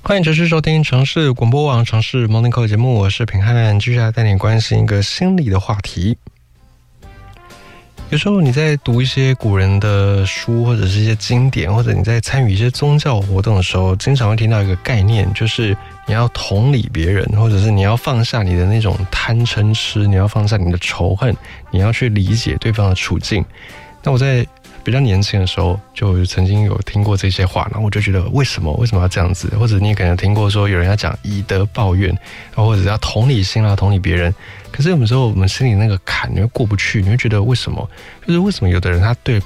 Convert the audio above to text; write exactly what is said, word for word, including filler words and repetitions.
欢迎持续收听城市广播网城市 Morning Call 节目，我是品汉，接下来带你关心一个心理的话题。有时候你在读一些古人的书，或者是一些经典，或者你在参与一些宗教活动的时候，经常会听到一个概念，就是你要同理别人，或者是你要放下你的那种贪嗔痴，你要放下你的仇恨，你要去理解对方的处境。那我在比较年轻的时候就曾经有听过这些话，然后我就觉得为什么为什么要这样子，或者你也可能听过说有人要讲以德报怨，或者是要同理心啦，同理别人。可是有时候我们心里那个坎你会过不去，你会觉得为什么，就是为什么有的人他对